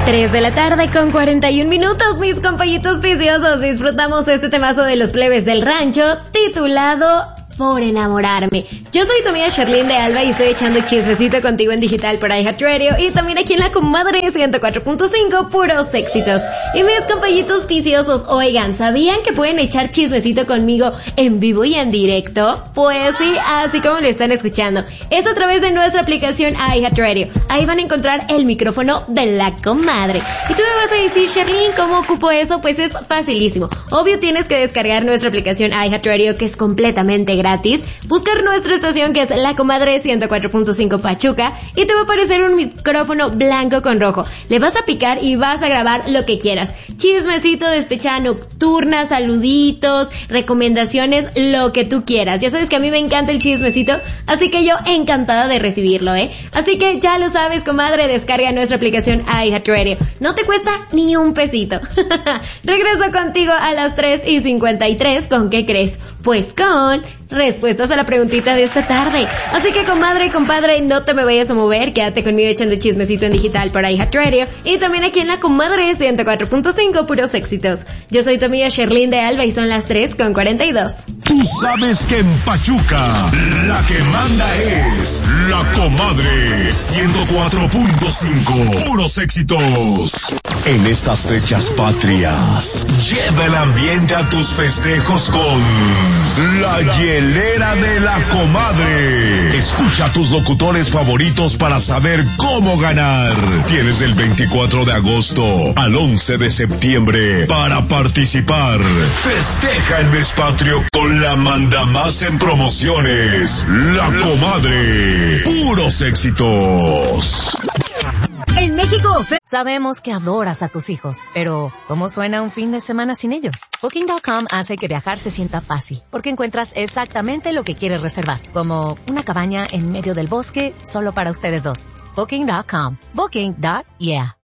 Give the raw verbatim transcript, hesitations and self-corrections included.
tres de la tarde con cuarenta y un minutos, mis compañitos viciosos. Disfrutamos este temazo de los plebes del rancho titulado Por enamorarme. Yo soy tu amiga Sherlyn de Alba y estoy echando chismecito contigo en digital por iHeartRadio y también aquí en la comadre ciento cuatro punto cinco, puros éxitos. Y mis compañitos viciosos, oigan, ¿sabían que pueden echar chismecito conmigo en vivo y en directo? Pues sí, así como lo están escuchando. Es a través de nuestra aplicación iHeartRadio. Ahí van a encontrar el micrófono de la comadre. Y tú me vas a decir, Sherlyn, ¿cómo ocupo eso? Pues es facilísimo. Obvio tienes que descargar nuestra aplicación iHeartRadio, que es completamente gratis, buscar nuestra estación que es La Comadre ciento cuatro punto cinco Pachuca y te va a aparecer un micrófono blanco con rojo. Le vas a picar y vas a grabar lo que quieras. Chismecito, despechada nocturna, saluditos, recomendaciones, lo que tú quieras. Ya sabes que a mí me encanta el chismecito, así que yo encantada de recibirlo, ¿eh? Así que ya lo sabes, comadre, descarga nuestra aplicación iHeartRadio. No te cuesta ni un pesito. Regreso contigo a las tres y cincuenta y tres. ¿Con qué crees? Pues con respuestas a la preguntita de esta tarde. Así que, comadre y compadre, no te me vayas a mover, quédate conmigo echando chismecito en digital por iHeartRadio y también aquí en la comadre ciento cuatro punto cinco, puros éxitos. Yo soy tu amiga Sherlyn de Alba y son las tres con cuarenta y dos. Tú sabes que en Pachuca la que manda es la comadre ciento cuatro punto cinco, puros éxitos. En estas fechas patrias, lleva el ambiente a tus festejos con la hielera de la comadre. Escucha a tus locutores favoritos para saber cómo ganar. Tienes del veinticuatro de agosto al once de septiembre para participar. Festeja el mes patrio con la manda más en promociones. La comadre. Puros éxitos. En México, sabemos que adoras a tus hijos, pero ¿cómo suena un fin de semana sin ellos? Booking punto com hace que viajar se sienta fácil, porque encuentras exactamente lo que quieres reservar, como una cabaña en medio del bosque solo para ustedes dos. Booking punto com. Booking. Yeah.